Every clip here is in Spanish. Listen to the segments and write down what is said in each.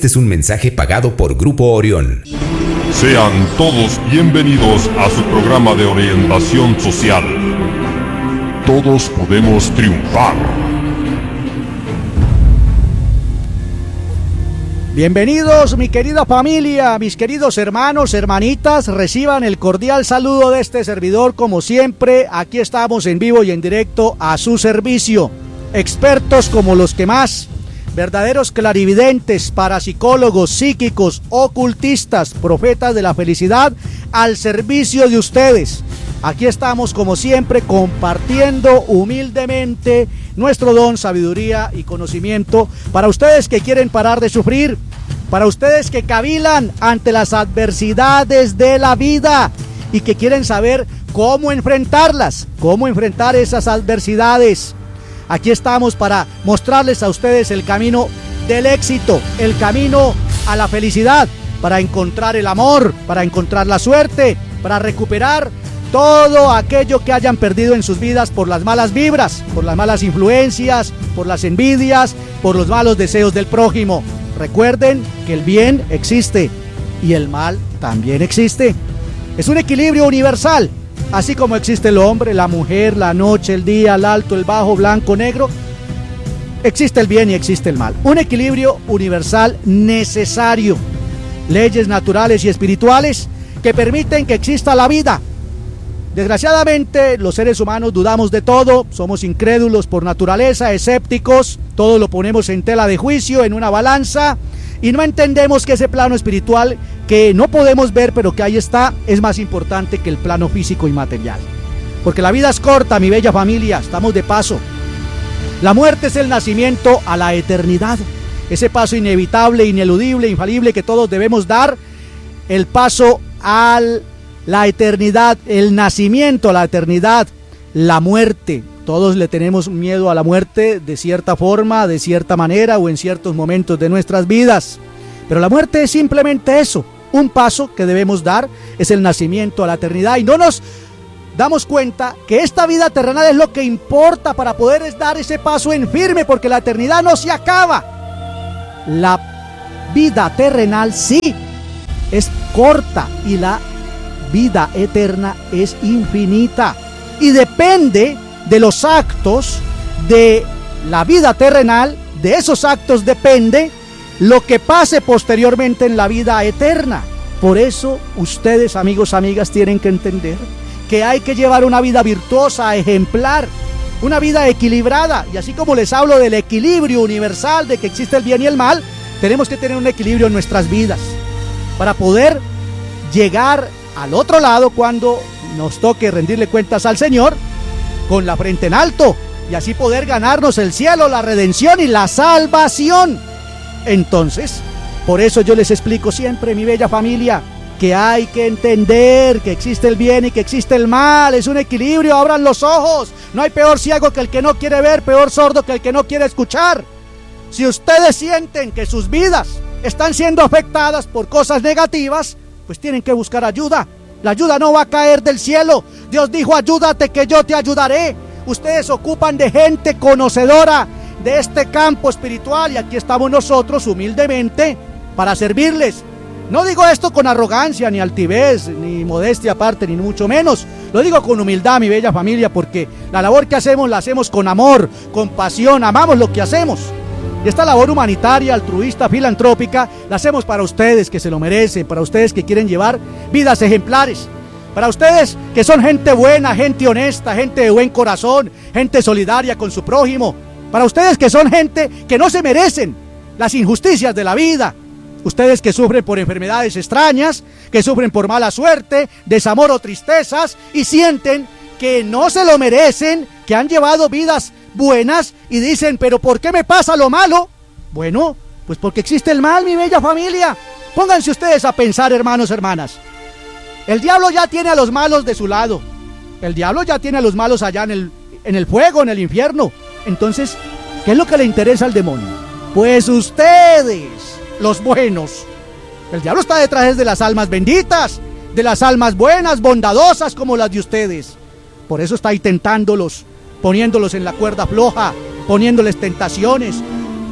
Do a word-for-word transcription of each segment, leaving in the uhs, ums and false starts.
Este es un mensaje pagado por Grupo Orión. Sean todos bienvenidos a su programa de orientación social. Todos podemos triunfar. Bienvenidos, mi querida familia, mis queridos hermanos, hermanitas, reciban el cordial saludo de este servidor. Como siempre, aquí estamos en vivo y en directo a su servicio. Expertos como los que más, verdaderos clarividentes, parapsicólogos, psíquicos, ocultistas, profetas de la felicidad, al servicio de ustedes. Aquí estamos como siempre compartiendo humildemente nuestro don, sabiduría y conocimiento para ustedes que quieren parar de sufrir, para ustedes que cavilan ante las adversidades de la vida y que quieren saber cómo enfrentarlas, cómo enfrentar esas adversidades. Aquí estamos para mostrarles a ustedes el camino del éxito, el camino a la felicidad, para encontrar el amor, para encontrar la suerte, para recuperar todo aquello que hayan perdido en sus vidas por las malas vibras, por las malas influencias, por las envidias, por los malos deseos del prójimo. Recuerden que el bien existe y el mal también existe. Es un equilibrio universal. Así como existe el hombre, la mujer, la noche, el día, el alto, el bajo, blanco, negro, existe el bien y existe el mal. Un equilibrio universal necesario. Leyes naturales y espirituales que permiten que exista la vida. Desgraciadamente, los seres humanos dudamos de todo, somos incrédulos por naturaleza, escépticos, todo lo ponemos en tela de juicio, en una balanza, y no entendemos que ese plano espiritual que no podemos ver, pero que ahí está, es más importante que el plano físico y material. Porque la vida es corta, mi bella familia, estamos de paso. La muerte es el nacimiento a la eternidad, ese paso inevitable, ineludible, infalible que todos debemos dar, el paso a la eternidad, el nacimiento a la eternidad, la muerte. Todos le tenemos miedo a la muerte de cierta forma, de cierta manera o en ciertos momentos de nuestras vidas. Pero la muerte es simplemente eso, un paso que debemos dar, es el nacimiento a la eternidad. Y no nos damos cuenta que esta vida terrenal es lo que importa para poder dar ese paso en firme, porque la eternidad no se acaba. La vida terrenal sí es corta y la vida eterna es infinita. Y depende de los actos de la vida terrenal, de esos actos depende lo que pase posteriormente en la vida eterna. Por eso ustedes, amigos, amigas, tienen que entender que hay que llevar una vida virtuosa, ejemplar, una vida equilibrada. Y así como les hablo del equilibrio universal, de que existe el bien y el mal, tenemos que tener un equilibrio en nuestras vidas para poder llegar al otro lado cuando nos toque rendirle cuentas al Señor con la frente en alto y así poder ganarnos el cielo, la redención y la salvación. Entonces, por eso yo les explico siempre, mi bella familia, que hay que entender que existe el bien y que existe el mal. Es un equilibrio, abran los ojos. No hay peor ciego que el que no quiere ver, peor sordo que el que no quiere escuchar. Si ustedes sienten que sus vidas están siendo afectadas por cosas negativas, pues tienen que buscar ayuda. La ayuda no va a caer del cielo. Dios dijo, ayúdate que yo te ayudaré. Ustedes ocupan de gente conocedora de este campo espiritual y aquí estamos nosotros humildemente para servirles. No digo esto con arrogancia, ni altivez, ni modestia aparte, ni mucho menos. Lo digo con humildad, mi bella familia, porque la labor que hacemos la hacemos con amor, con pasión, amamos lo que hacemos. Y esta labor humanitaria, altruista, filantrópica, la hacemos para ustedes que se lo merecen, para ustedes que quieren llevar vidas ejemplares, para ustedes que son gente buena, gente honesta, gente de buen corazón, gente solidaria con su prójimo, para ustedes que son gente que no se merecen las injusticias de la vida, ustedes que sufren por enfermedades extrañas, que sufren por mala suerte, desamor o tristezas y sienten que no se lo merecen, que han llevado vidas buenas y dicen, pero ¿por qué me pasa lo malo? Bueno, pues porque existe el mal, mi bella familia. Pónganse ustedes a pensar, hermanos, hermanas. El diablo ya tiene a los malos de su lado. El diablo ya tiene a los malos allá en el, en el fuego, en el infierno. Entonces, ¿qué es lo que le interesa al demonio? Pues ustedes, los buenos. El diablo está detrás de las almas benditas, de las almas buenas, bondadosas como las de ustedes. Por eso está ahí tentándolos, poniéndolos en la cuerda floja, poniéndoles tentaciones,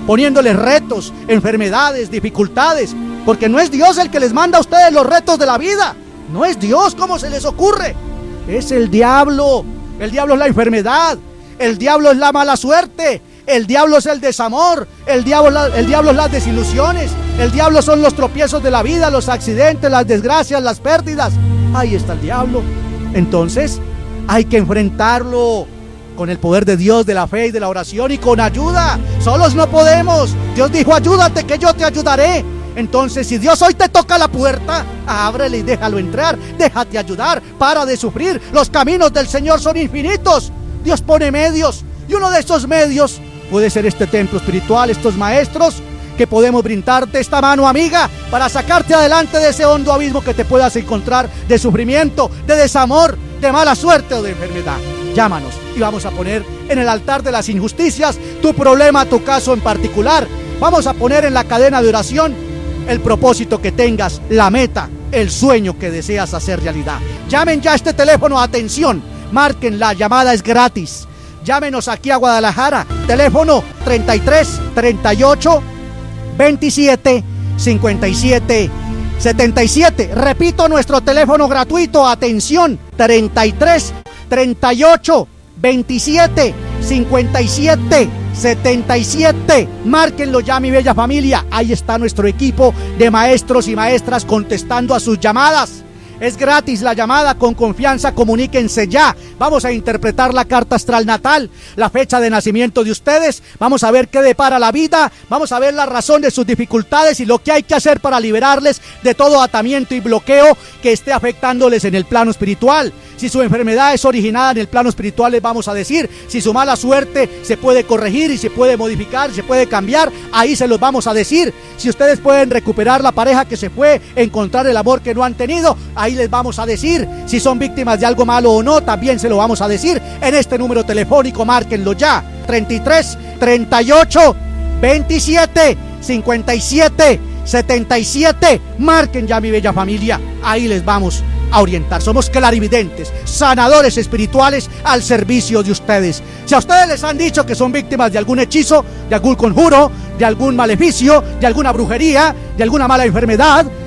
poniéndoles retos, enfermedades, dificultades, porque no es Dios el que les manda a ustedes los retos de la vida. No es Dios, ¿cómo se les ocurre? Es el diablo. El diablo es la enfermedad, el diablo es la mala suerte, el diablo es el desamor, el diablo, el diablo es las desilusiones, el diablo son los tropiezos de la vida, los accidentes, las desgracias, las pérdidas. Ahí está el diablo. Entonces hay que enfrentarlo con el poder de Dios, de la fe y de la oración, y con ayuda. Solos no podemos. Dios dijo: ayúdate que yo te ayudaré. Entonces, si Dios hoy te toca la puerta, ábrele y déjalo entrar, déjate ayudar, para de sufrir. Los caminos del Señor son infinitos. Dios pone medios, y uno de esos medios puede ser este templo espiritual, estos maestros, que podemos brindarte esta mano amiga para sacarte adelante de ese hondo abismo que te puedas encontrar, de sufrimiento, de desamor, de mala suerte o de enfermedad. Llámanos y vamos a poner en el altar de las injusticias tu problema, tu caso en particular. Vamos a poner en la cadena de oración el propósito que tengas, la meta, el sueño que deseas hacer realidad. Llamen ya a este teléfono, atención, marquen, la llamada es gratis. Llámenos aquí a Guadalajara, teléfono treinta y tres, treinta y ocho, veintisiete, cincuenta y siete, setenta y siete. Repito, nuestro teléfono gratuito, atención, treinta y tres, treinta y ocho, veintisiete, cincuenta y siete, setenta y siete. Márquenlo ya, mi bella familia. Ahí está nuestro equipo de maestros y maestras contestando a sus llamadas. Es gratis la llamada, con confianza comuníquense ya. Vamos a interpretar la carta astral natal, la fecha de nacimiento de ustedes. Vamos a ver qué depara la vida. Vamos a ver la razón de sus dificultades y lo que hay que hacer para liberarles de todo atamiento y bloqueo que esté afectándoles en el plano espiritual. Si su enfermedad es originada en el plano espiritual, les vamos a decir. Si su mala suerte se puede corregir y se puede modificar, se puede cambiar, ahí se los vamos a decir. Si ustedes pueden recuperar la pareja que se fue, encontrar el amor que no han tenido, ahí les vamos a decir. Si son víctimas de algo malo o no, también se lo vamos a decir. En este número telefónico, márquenlo ya. treinta y tres, treinta y ocho, veintisiete, cincuenta y siete, setenta y siete. Marquen ya, mi bella familia. Ahí les vamos a orientar. Somos clarividentes, sanadores espirituales al servicio de ustedes. Si a ustedes les han dicho que son víctimas de algún hechizo, de algún conjuro, de algún maleficio, de alguna brujería, de alguna mala enfermedad,